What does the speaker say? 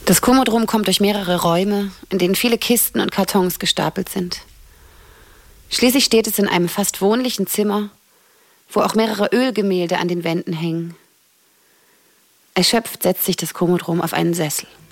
Das Komodrom kommt durch mehrere Räume, in denen viele Kisten und Kartons gestapelt sind. Schließlich steht es in einem fast wohnlichen Zimmer, wo auch mehrere Ölgemälde an den Wänden hängen. Erschöpft setzt sich das Komodrom auf einen Sessel.